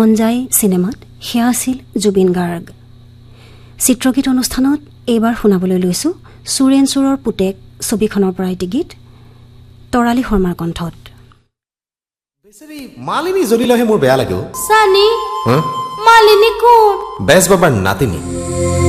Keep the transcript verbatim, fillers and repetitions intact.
মন যায় চিনেমাত সেয়া আছিল জুবিন গাৰ্গ। চিত্ৰগীত অনুষ্ঠানত এইবাৰ শুনাবলৈ লৈছো সুৰেন চুৰৰ পুতেক ছবিখনৰ পৰা এটি গীত তৰালী শৰ্মাৰ কণ্ঠত। বেচেৰি মালিনী জ্বলিলেহে মোৰ বেয়া লাগে। সানি মালিনী কোন? বেছ বাবাৰ নাতিনী।